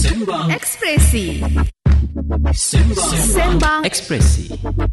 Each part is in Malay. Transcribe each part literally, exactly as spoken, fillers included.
Sembang Ekspresi. Sembang, Sembang Ekspresi.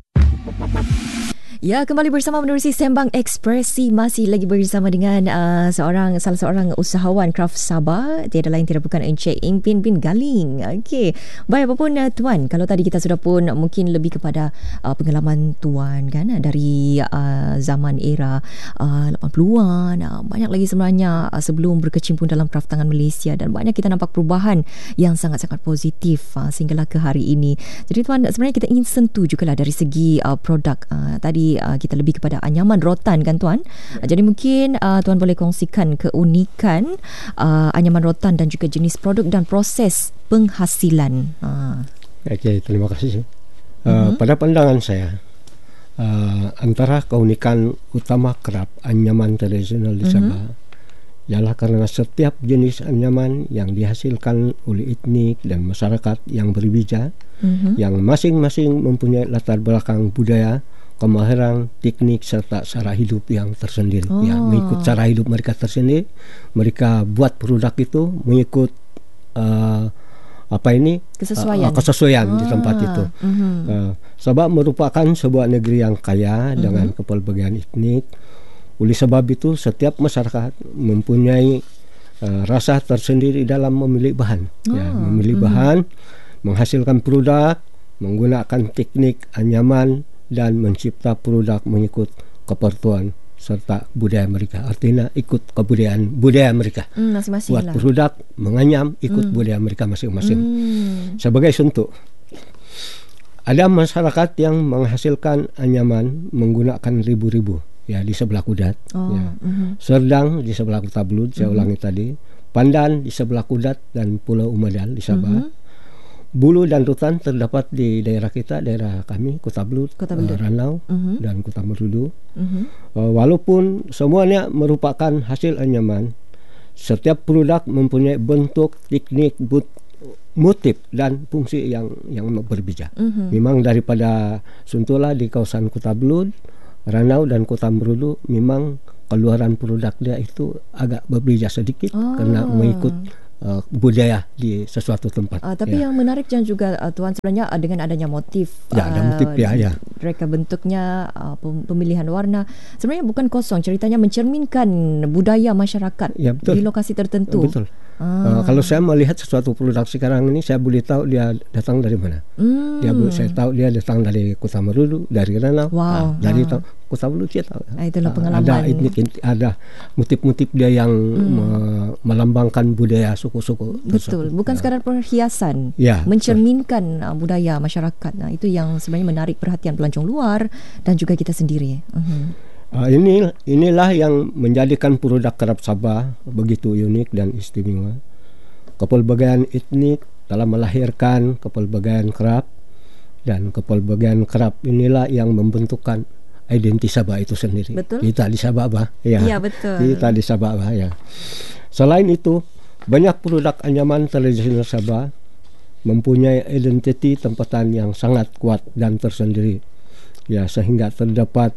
Ya, kembali bersama menerusi Sembang Ekspresi. Masih lagi bersama dengan uh, seorang salah seorang usahawan kraft Sabah. Tiada lain tiada bukan Encik Impin bin Galing. Okey. Baik, apapun uh, Tuan, kalau tadi kita sudah pun mungkin lebih kepada uh, pengalaman Tuan kan uh, dari uh, zaman era uh, lapan puluhan. Uh, banyak lagi sebenarnya uh, sebelum berkecimpung dalam kraft tangan Malaysia, dan banyak kita nampak perubahan yang sangat-sangat positif uh, sehinggalah ke hari ini. Jadi Tuan, sebenarnya kita ingin sentuh jugalah dari segi uh, produk. Uh, tadi Uh, kita lebih kepada anyaman rotan kan Tuan. Ya. Uh, jadi mungkin uh, Tuan boleh kongsikan keunikan uh, anyaman rotan dan juga jenis produk dan proses penghasilan. Uh. Okey, terima kasih. Uh, uh-huh. Pada pandangan saya, uh, antara keunikan utama kraft anyaman tradisional di Sabah uh-huh. ialah karena setiap jenis anyaman yang dihasilkan oleh etnik dan masyarakat yang berbeza, uh-huh. yang masing-masing mempunyai latar belakang budaya, kemahiran, teknik serta cara hidup yang tersendiri. Oh. Ya, mengikut cara hidup mereka tersendiri, mereka buat produk itu mengikut uh, apa ini kesesuaian, uh, kesesuaian ah. di tempat itu. Uh-huh. Uh, Sabah merupakan sebuah negeri yang kaya uh-huh. dengan kepelbagaian etnik. Oleh sebab itu, setiap masyarakat mempunyai uh, rasa tersendiri dalam memilih bahan. Oh. Ya, memilih uh-huh. bahan, menghasilkan produk, menggunakan teknik anyaman dan mencipta produk mengikut keperluan serta budaya mereka. Artinya ikut kebudayaan budaya mereka. Mm, masing-masing buat lah. Produk menganyam ikut mm. budaya mereka masing-masing. Mm. Sebagai contoh, ada masyarakat yang menghasilkan anyaman menggunakan ribu-ribu. Ya, di sebelah Kudat. Oh, ya. Mm-hmm. Serdang di sebelah Kota Belud, saya mm-hmm. ulangi tadi. Pandan di sebelah Kudat dan Pulau Umadal di Sabah. Mm-hmm. Bulu dan rutan terdapat di daerah kita, daerah kami, Kota Belud, Kota Belud. Uh, Ranau uh-huh. dan Kota Merudu. Uh-huh. Uh, walaupun semuanya merupakan hasil anyaman, setiap produk mempunyai bentuk, teknik, but, motif dan fungsi yang yang berbeda. Uh-huh. Memang daripada Suntola di kawasan Kota Belud, Ranau dan Kota Merudu, memang keluaran produk dia itu agak berbeda sedikit oh. karena mengikut Uh, budaya di sesuatu tempat. Uh, tapi ya. Yang menarik dan juga uh, Tuan, sebenarnya uh, dengan adanya motif, ya, ada motif uh, ya, ya. Reka bentuknya, uh, pemilihan warna, sebenarnya bukan kosong, ceritanya mencerminkan budaya masyarakat ya, di lokasi tertentu. Betul. Ah. Uh, kalau saya melihat sesuatu produk sekarang ini, saya boleh tahu dia datang dari mana. Hmm. Dia saya tahu dia datang dari Kota Merudu, dari Ranau, wow. uh, dari ah. Kota Belud saya tahu. Ah, itulah pengalaman. Ada etnik, ada motif-motif dia yang hmm. me- melambangkan budaya suku-suku. Betul, tersebut. Bukan ya. sekadar perhiasan, ya, mencerminkan betul. budaya masyarakat. Nah, itu yang sebenarnya menarik perhatian pelancong luar dan juga kita sendiri. Uh-huh. Uh, ini inilah yang menjadikan produk kraft Sabah begitu unik dan istimewa. Kepelbagaian etnik dalam melahirkan kepelbagaian kraft, dan kepelbagaian kraft inilah yang membentukkan identitas Sabah itu sendiri. Betul? Kita di Sabah, bah. Ya. Ya, betul. Kita di Sabah, bah, ya. Selain itu, banyak produk anyaman tradisional Sabah mempunyai identitas tempatan yang sangat kuat dan tersendiri. Ya, sehingga terdapat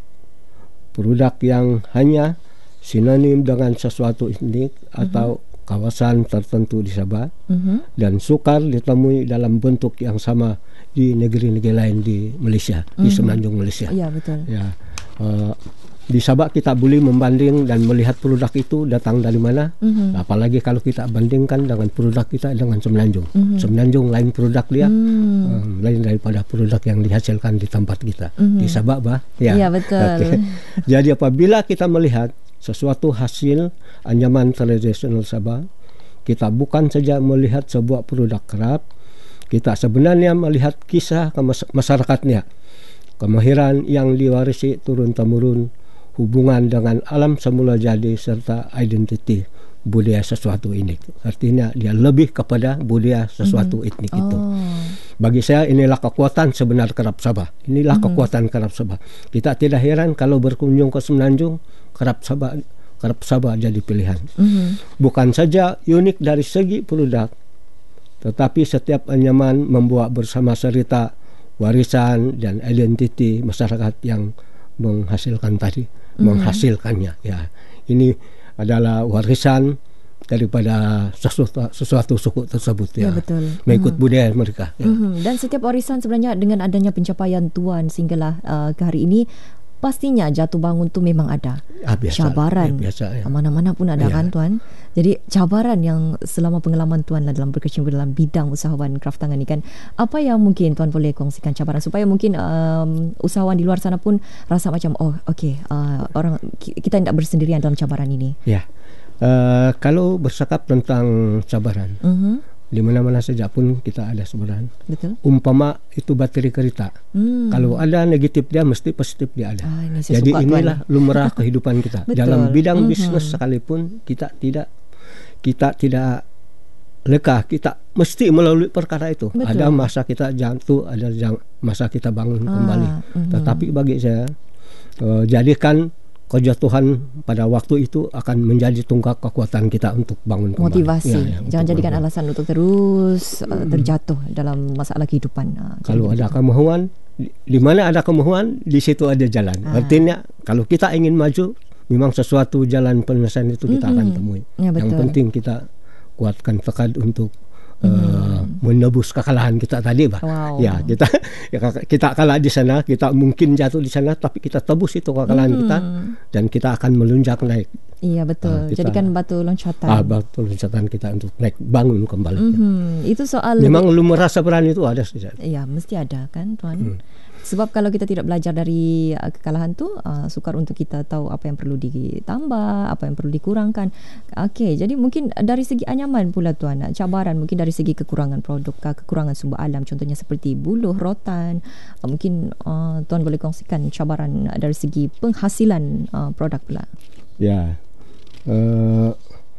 produk yang hanya sinonim dengan sesuatu etnik uh-huh. atau kawasan tertentu di Sabah uh-huh. dan sukar ditemui dalam bentuk yang sama di negeri-negeri lain di Malaysia, uh-huh. di semenanjung Malaysia. Ya, betul. Ya, uh, di Sabah kita boleh membanding dan melihat produk itu datang dari mana. Uh-huh. Apalagi kalau kita bandingkan dengan produk kita dengan semenanjung. Uh-huh. Semenanjung lain produk dia, uh-huh. um, lain daripada produk yang dihasilkan di tempat kita. Uh-huh. Di Sabah, bah. Ya, ya betul. Okay. Jadi apabila kita melihat sesuatu hasil anyaman tradisional Sabah, kita bukan saja melihat sebuah produk kraft, kita sebenarnya melihat kisah masyarakatnya, kemahiran yang diwarisi turun-temurun, hubungan dengan alam semula jadi serta identiti budaya sesuatu ini. Artinya dia lebih kepada budaya sesuatu mm-hmm. etnik oh. itu. Bagi saya inilah kekuatan sebenar kraft Sabah. Inilah mm-hmm. kekuatan kraft Sabah. Kita tidak heran kalau berkunjung ke Semenanjung, kraft Sabah, kraft Sabah jadi pilihan. Mm-hmm. Bukan saja unik dari segi produk, tetapi setiap anyaman membawa bersama cerita, warisan dan identiti masyarakat yang menghasilkan tadi. Mm-hmm. menghasilkannya, ya. Ini adalah warisan daripada sesuatu, sesuatu suku tersebut ya, ya betul. mengikut Hmm. budaya mereka ya. Hmm. Dan setiap warisan sebenarnya dengan adanya pencapaian tuan sehinggalah uh, ke hari ini, pastinya jatuh bangun tu memang ada Ah, biasa, cabaran. ya, biasa, ya. Mana-mana pun ada Ya. kan tuan. Jadi cabaran yang selama pengalaman tuan lah dalam berkecimpung dalam bidang usahawan kraft tangan ni kan, apa yang mungkin tuan boleh kongsikan cabaran supaya mungkin um, usahawan di luar sana pun rasa macam oh okey, uh, orang kita tidak bersendirian dalam cabaran ini. Ya. Uh, kalau bercakap tentang cabaran, Mhm. di mana-mana saja pun kita ada cabaran. Betul. Umpama itu bateri kereta. Hmm. Kalau ada negatif dia, mesti positif dia ada. Ah, ini saya Jadi suka, inilah lumrah kehidupan kita. Betul. Dalam bidang Mhm. bisnes sekalipun kita tidak kita tidak lekah, kita mesti melalui perkara itu. Betul. Ada masa kita jatuh, ada jang- masa kita bangun Ah, kembali. mhm. Tetapi bagi saya, uh, jadikan kejatuhan pada waktu itu akan menjadi tonggak kekuatan kita untuk bangun kembali. Motivasi. Ya, ya, untuk Jangan jadikan bangun. alasan untuk terus uh, terjatuh dalam masalah kehidupan. Uh, Kalau ada kemahuan, di, di mana ada kemahuan, di situ ada jalan. Ah. Artinya kalau kita ingin maju, memang sesuatu jalan penyelesaian itu kita Mhm. akan temui. Ya, Yang betul. penting kita kuatkan tekad untuk uh, menebus kekalahan kita tadi, bah. Wow. Ya, kita ya, kita kalah di sana, kita mungkin jatuh di sana, tapi kita tebus itu kekalahan Mhm. kita dan kita akan melunjak naik. Iya betul. Ah, kita- Jadikan batu loncatan. Ah, betul loncatan kita untuk naik bangun kembali. Mhm. Itu soal Memang lumrah sebenarnya itu ada saja. ya mesti ada kan tuan. Hmm. Sebab kalau kita tidak belajar dari uh, kekalahan tu, uh, sukar untuk kita tahu apa yang perlu ditambah, apa yang perlu dikurangkan. Okey, jadi mungkin dari segi anyaman pula tuan, uh, cabaran mungkin dari segi kekurangan produk, kah, kekurangan sumber alam, contohnya seperti buluh, rotan. Uh, mungkin uh, tuan boleh kongsikan cabaran uh, dari segi penghasilan uh, produk pula. Ya, uh,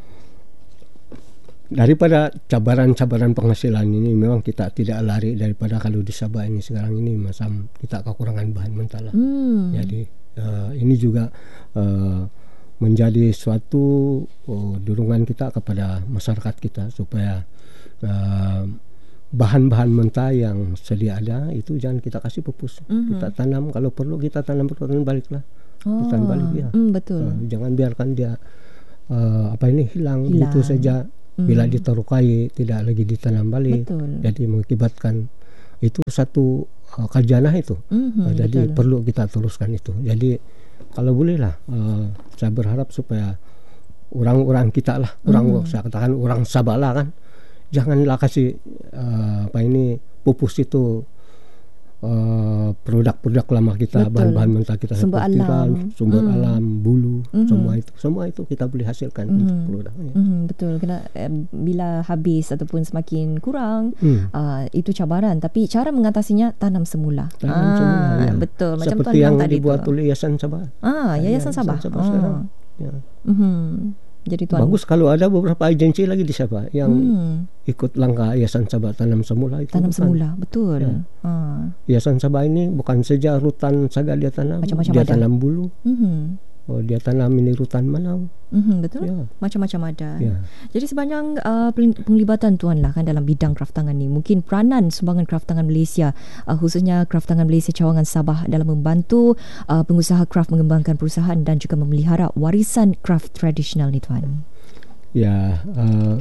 daripada cabaran-cabaran penghasilan ini memang kita tidak lari daripada kalau di Sabah ini sekarang ini macam kita kekurangan bahan mentah lah. Hmm. Jadi uh, ini juga uh, menjadi suatu uh, dorongan kita kepada masyarakat kita supaya uh, bahan-bahan mentah yang sedia ada itu jangan kita kasih pupus. Mhm. Kita tanam, kalau perlu kita tanam rotan balik lah. Oh. Rotan balik ya. Hmm, betul. Uh, jangan biarkan dia uh, apa ini hilang, Hilang. begitu saja. Bila diterukai tidak lagi ditanam balik. Betul. Jadi mengakibatkan itu satu uh, khazanah itu. Mhm, Uh, jadi betul. perlu kita teruskan itu. Jadi kalau bolehlah uh, saya berharap supaya orang-orang kita lah, orang saya katakan orang Sabah lah kan, janganlah kasih uh, apa ini pupus itu uh, produk-produk lama kita, Betul. bahan-bahan mentah kita Sumber seperti alam. ran, sumber Mm. alam, bulu, Mhm. semua itu, semua itu kita boleh hasilkan untuk produknya. Mhm, betul. Kena eh, bila habis ataupun semakin kurang, Hmm. uh, itu cabaran. Tapi cara mengatasinya tanam semula. Tanam ah, semula, ya. Betul. Macam Seperti tuan bilang yang tadi dibuat tu. oleh Yayasan Sabah. Ah, Yayasan Sabah. Sabah Ah. sekarang. Ya. Mhm. Jadi tuan. Bagus kalau ada beberapa agensi lagi di Sabah yang Hmm, ikut langkah Yayasan Sabah tanam semula itu. tanam bukan. semula, betul. Ya. Ah. Yayasan Sabah ini bukan saja rutan saga dia tanam, Macam-macam dia ada. tanam bulu, Mhm. oh, dia tanam ini rutan manau. Mhm, betul. Ya. Macam-macam ada. Ya. Jadi sebanyak uh, penglibatan tuan lah kan dalam bidang kraft tangan ni. Mungkin peranan sumbangan kraft tangan Malaysia, uh, khususnya kraft tangan Malaysia cawangan Sabah dalam membantu uh, pengusaha kraft mengembangkan perusahaan dan juga memelihara warisan kraft tradisional ni tuan. Ya, uh,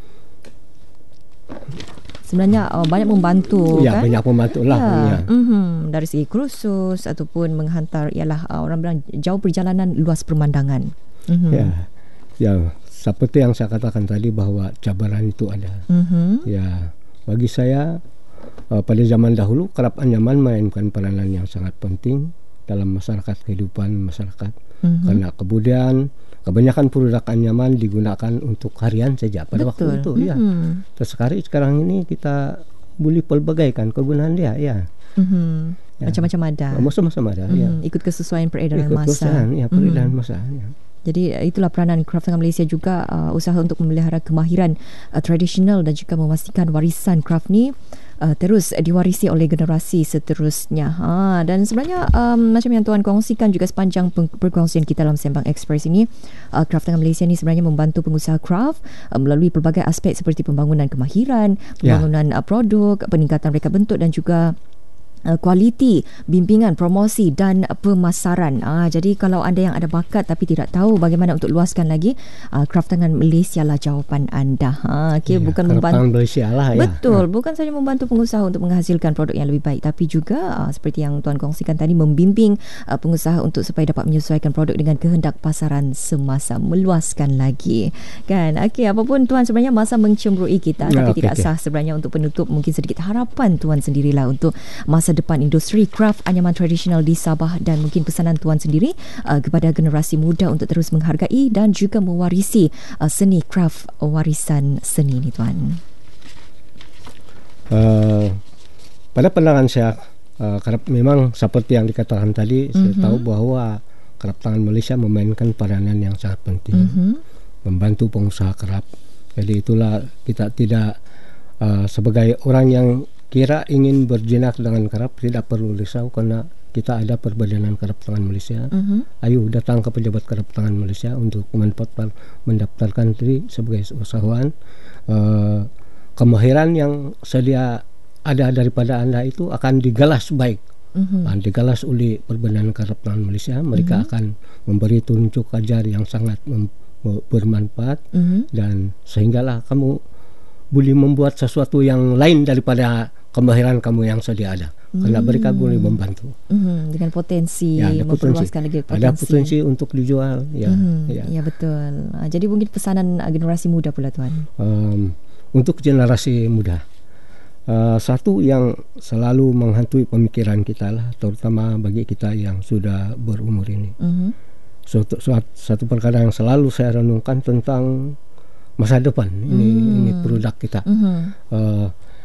Sebenarnya uh, banyak membantu ya kan. banyak membantu lah. Ya. Ya. Mhm. Dari segi kursus ataupun menghantar ialah uh, orang bilang jauh perjalanan luas pemandangan. Mhm. Ya, ya, seperti yang saya katakan tadi bahwa cabaran itu ada. Mhm. Ya, bagi saya uh, pada zaman dahulu kerap anyaman mainkan peranan yang sangat penting dalam masyarakat, kehidupan masyarakat. Mhm. Karena kemudian kebanyakan produk anyaman digunakan untuk harian saja pada Betul. waktu itu. Ya. Mhm. Terus sekarang sekarang ini kita boleh pelbagaikan kegunaan dia. Ya, Mhm. Ya. Macam-macam ada. macam-macam ada. Ya. Mhm. Ikut kesesuaian peredaran Ikut masa. perusahaan, ya, peredaran masa. Ya. Jadi uh, itulah peranan Kraft Tangan Malaysia juga, uh, usaha untuk memelihara kemahiran uh, tradisional dan juga memastikan warisan kraft ni uh, terus diwarisi oleh generasi seterusnya. Ha, dan sebenarnya um, macam yang tuan kongsikan juga sepanjang peng- perkongsian kita dalam Sembang Express ini, uh, Kraft Tangan Malaysia ni sebenarnya membantu pengusaha kraft uh, melalui pelbagai aspek seperti pembangunan kemahiran, Ya. pembangunan uh, produk, peningkatan reka bentuk dan juga Uh, kualiti, bimbingan, promosi dan pemasaran. Uh, jadi kalau anda yang ada bakat tapi tidak tahu bagaimana untuk luaskan lagi, uh, Kraft Tangan Malaysia lah jawapan anda. Uh, okay, ya, bukan membantu Malaysia lah, ya. Betul, uh. bukan saja membantu pengusaha untuk menghasilkan produk yang lebih baik, tapi juga uh, seperti yang tuan kongsikan tadi, membimbing uh, pengusaha untuk supaya dapat menyesuaikan produk dengan kehendak pasaran semasa, meluaskan lagi. Kan? Okey, apapun tuan, sebenarnya masa mencemburui kita, ya, tapi okay, tidak okay. sah sebenarnya. Untuk penutup, mungkin sedikit harapan tuan sendirilah untuk masa depan industri kraft anyaman tradisional di Sabah, dan mungkin pesanan tuan sendiri uh, kepada generasi muda untuk terus menghargai dan juga mewarisi uh, seni kraft, warisan seni ni tuan. Uh, pada pandangan saya, uh, kerap memang seperti yang dikatakan tadi, mm-hmm. saya tahu bahawa Kraft Tangan Malaysia memainkan peranan yang sangat penting, mm-hmm. membantu pengusaha kraft. Jadi itulah kita tidak uh, sebagai orang yang kira ingin berjinak dengan kraft, tidak perlu risau karena kita ada Perbadanan Kraft Tangan Malaysia. Uh-huh. Ayo datang ke pejabat Kraft Tangan Malaysia untuk mendaftarkan diri sebagai usahawan. Uh, kemahiran yang sedia ada daripada anda itu akan digalas baik. Uh-huh. Akan digalas oleh Perbadanan Kraft Tangan Malaysia. Mereka uh-huh. akan memberi tunjuk ajar yang sangat mem- bermanfaat, uh-huh. dan sehinggalah kamu boleh membuat sesuatu yang lain daripada kemahiran kamu yang sedia ada, karena hmm. mereka boleh membantu hmm. dengan potensi, ya, memperluaskan lagi potensi. Ada potensi untuk dijual, ya, hmm. ya. ya betul. Jadi mungkin pesanan generasi muda pula tuan. Um, untuk generasi muda, uh, satu yang selalu menghantui pemikiran kita lah, terutama bagi kita yang sudah berumur ini. Hmm. Suatu, suatu, satu perkara yang selalu saya renungkan tentang masa depan. Ini, hmm. ini produk kita. Hmm. Uh,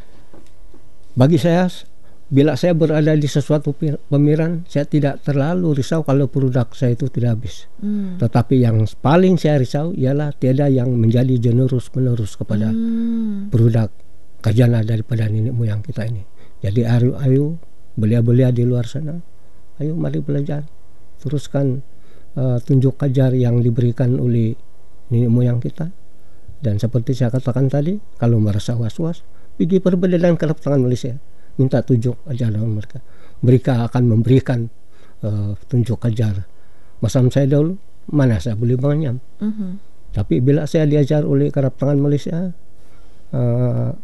Bagi saya, bila saya berada di sesuatu pameran, saya tidak terlalu risau kalau produk saya itu tidak habis. Hmm. Tetapi yang paling saya risau ialah tiada yang menjadi generus-menerus kepada hmm. produk khazanah daripada nenek moyang kita ini. Jadi ayo, ayo belia-belia di luar sana, ayo mari belajar, teruskan uh, tunjuk ajar yang diberikan oleh nenek moyang kita. Dan seperti saya katakan tadi, kalau merasa was-was, pergi Perbadanan Kraft Tangan Malaysia, minta tunjuk ajaran mereka. Mereka akan memberikan uh, tunjuk ajar. Masa saya dahulu, mana saya boleh menganyam. Uh-huh. Tapi bila saya diajar oleh Kraft Tangan Malaysia, uh,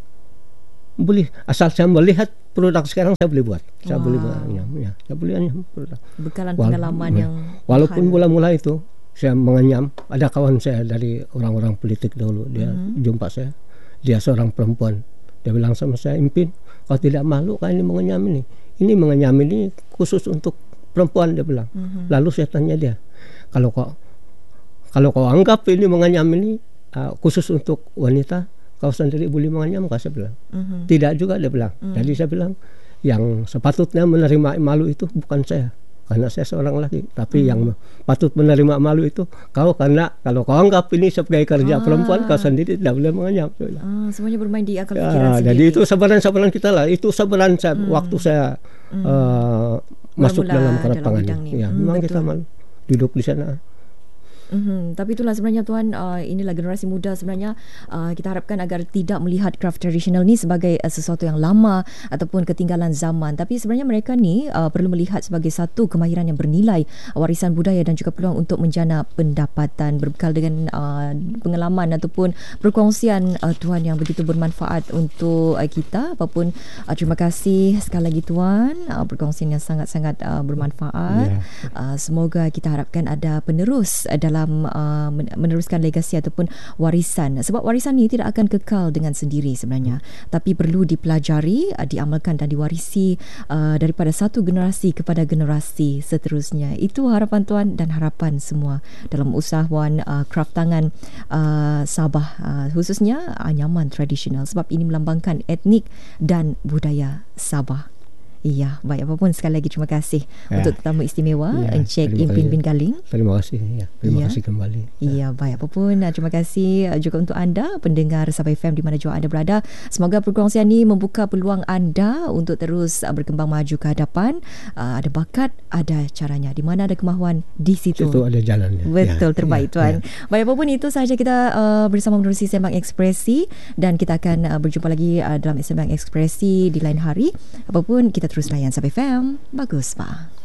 boleh. Asal saya melihat produk sekarang, saya boleh buat. Saya wow. boleh menganyam. Ya, saya boleh anyam produk. Bekalan pengalaman Wala- yang walaupun mahal. Mula-mula itu saya menganyam, ada kawan saya dari orang-orang politik dahulu, dia uh-huh. jumpa saya. Dia seorang perempuan. Dia bilang sama saya, Impin, kau tidak malu kan ini mengenyam ini? Ini mengenyam ini khusus untuk perempuan, dia bilang. Uh-huh. Lalu saya tanya dia, kalau kau kalau kau anggap ini mengenyam ini uh, khusus untuk wanita, kau sendiri boleh mengenyam, kau saya bilang. Uh-huh. Tidak juga, dia bilang. Uh-huh. Jadi saya bilang, yang sepatutnya menerima malu itu bukan saya, karena saya seorang laki, tapi hmm. yang patut menerima malu itu kau, karena kalau kau anggap ini sebagai kerja ah. perempuan, kau sendiri tidak boleh mengenyam. Ah, semuanya bermain di akal ya, pikiran sendiri. Jadi itu sabaran-sabaran kita lah. Itu sabaran saya hmm. waktu saya hmm. uh, masuk dalam Kraft Tangan. Ya, hmm, memang betul. Kita malu duduk di sana. Mm-hmm. Tapi itulah sebenarnya tuan, uh, inilah generasi muda sebenarnya, uh, kita harapkan agar tidak melihat kraft tradisional ni sebagai uh, sesuatu yang lama ataupun ketinggalan zaman, tapi sebenarnya mereka ni uh, perlu melihat sebagai satu kemahiran yang bernilai, warisan budaya dan juga peluang untuk menjana pendapatan berbekal dengan uh, pengalaman ataupun perkongsian uh, tuan yang begitu bermanfaat untuk uh, kita. Apapun, uh, terima kasih sekali lagi tuan, uh, perkongsian yang sangat-sangat uh, bermanfaat. Yeah. Uh, semoga kita harapkan ada penerus uh, dalam Uh, meneruskan legasi ataupun warisan, sebab warisan ni tidak akan kekal dengan sendiri sebenarnya, tapi perlu dipelajari, uh, diamalkan dan diwarisi uh, daripada satu generasi kepada generasi seterusnya. Itu harapan tuan dan harapan semua dalam usahawan uh, kraft tangan uh, Sabah, uh, khususnya anyaman tradisional, sebab ini melambangkan etnik dan budaya Sabah. Iya, baik, apapun sekali lagi terima kasih ya. Untuk tetamu istimewa ya, Encik Impin bin Galing. Terima kasih ya. Terima ya. kasih kembali. Iya, baik, apapun terima kasih juga untuk anda pendengar Sabah F M di mana jua anda berada. Semoga perkongsian ini membuka peluang anda untuk terus berkembang maju ke hadapan. Uh, ada bakat, ada caranya. Di mana ada kemahuan, di situ Situ ada jalannya. Betul, ya, terbaik ya, tuan. Ya. Baik, apapun itu sahaja kita uh, bersama menerusi Sembang Ekspresi, dan kita akan uh, berjumpa lagi uh, dalam Sembang Ekspresi di lain hari. Apapun kita terus layan Sab F M. Bagus, Pak.